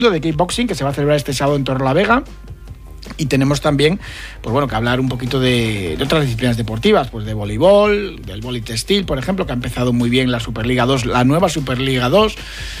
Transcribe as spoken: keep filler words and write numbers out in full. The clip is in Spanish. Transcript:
de kickboxing que se va a celebrar este sábado en Torrelavega. Y tenemos también, pues bueno, que hablar un poquito de, de otras disciplinas deportivas, pues de voleibol, del vóley textil, por ejemplo, que ha empezado muy bien la Superliga dos, la nueva Superliga dos,